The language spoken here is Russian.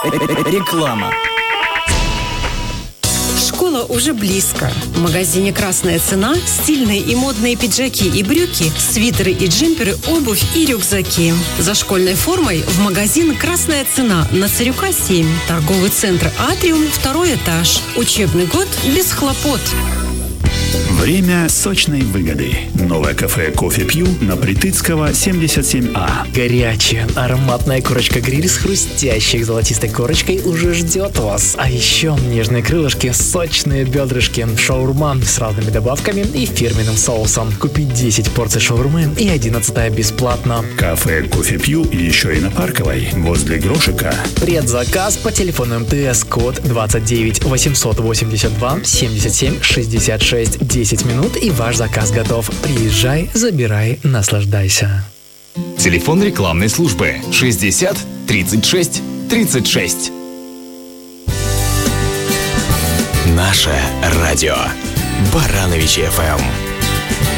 Реклама. Школа уже близко. В магазине «Красная цена» стильные и модные пиджаки и брюки, свитеры и джемперы, обувь и рюкзаки. За школьной формой в магазин «Красная цена» на Царюка 7. Торговый центр «Атриум», 2-й этаж. Учебный год без хлопот. Время сочной выгоды. Новое кафе «Кофе Пью» на Притыцкого, 77А. Горячая, ароматная курочка-гриль с хрустящей золотистой корочкой уже ждет вас. А еще нежные крылышки, сочные бедрышки, шаурма с разными добавками и фирменным соусом. Купить 10 порций шаурмы и 11-я бесплатно. Кафе «Кофе Пью» еще и на Парковой, возле Грошика. Предзаказ по телефону МТС, код 29 882 77 66. 10 минут и ваш заказ готов. Приезжай, забирай, наслаждайся. Телефон рекламной службы 60 36 36. Наше радио. Барановичи ФМ.